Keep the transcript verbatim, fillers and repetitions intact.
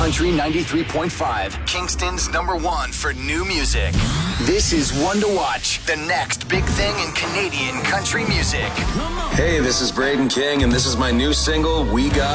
Country ninety-three point five, Kingston's number one for new music. This is One to Watch, the next big thing in Canadian country music. Hey, this is Braden King, and this is my new single, We Got